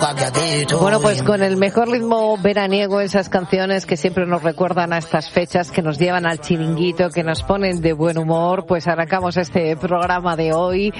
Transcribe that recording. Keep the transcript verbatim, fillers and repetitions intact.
Bueno, pues con el mejor ritmo veraniego, esas canciones que siempre nos recuerdan a estas fechas, que nos llevan al chiringuito, que nos ponen de buen humor, pues arrancamos este programa de hoy.